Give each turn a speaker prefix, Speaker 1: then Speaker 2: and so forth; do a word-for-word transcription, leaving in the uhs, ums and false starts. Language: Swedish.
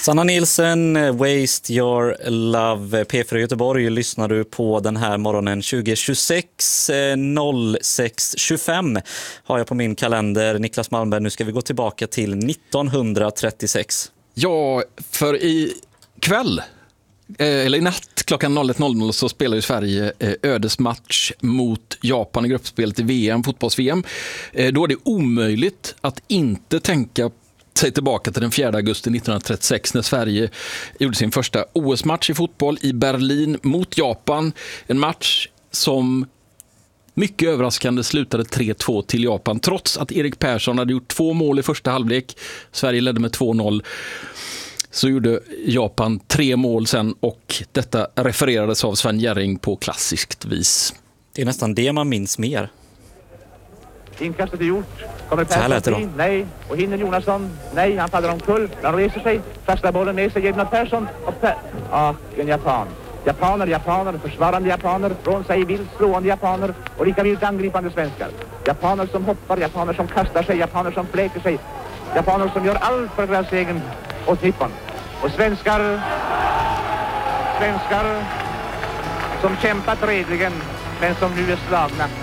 Speaker 1: Sanna Nielsen, Waste Your Love. P fyra Göteborg lyssnar du på den här morgonen. Tjugo tjugosex noll sex tjugofem har jag på min kalender. Niklas Malmberg, nu ska vi gå tillbaka till nittonhundratrettiosex.
Speaker 2: Ja, för i kväll, eller i natt klockan noll ett noll noll så spelar ju Sverige ödesmatch mot Japan i gruppspelet i V M, fotbolls-V M. Då är det omöjligt att inte tänka sig tillbaka till den fjärde augusti nittonhundratrettiosex när Sverige gjorde sin första O S-match i fotboll i Berlin mot Japan. En match som mycket överraskande slutade tre två till Japan, trots att Erik Persson hade gjort två mål i första halvlek. Sverige ledde med två noll. Så gjorde Japan tre mål sen, och detta refererades av Sven Jerring på klassiskt vis.
Speaker 1: Det är nästan det man minns mer.
Speaker 3: Inkastet är gjort. Kommer Persson in? Nej. Och hinner Jonasson? Nej, han faller omkull. Han reser sig. Kastar bollen med sig. Ger Persson. Och per... Ah, en japan. Japaner, japaner, försvarande japaner. Från sig vilt slående japaner. Och lika vilt angripande svenskar. Japaner som hoppar. Japaner som kastar sig. Japaner som fläker sig. Japaner som gör allt för deras egen åt Nippon. Och svenskar... Svenskar som kämpat redligen, men som nu är slagna.